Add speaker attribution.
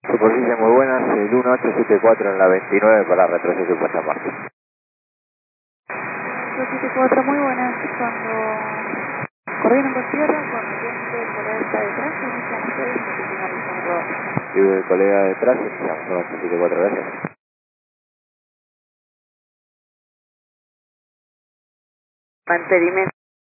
Speaker 1: Superficie muy buenas, el 1874 en la 29 para retroceso y puesta en marcha.
Speaker 2: 1874, muy buenas. Cuando corrieron por tierra, cuando viene el colega está detrás, inician ustedes y finalizan todo.
Speaker 1: Y el colega detrás, iniciamos 1874, gracias.
Speaker 2: Mantenimiento.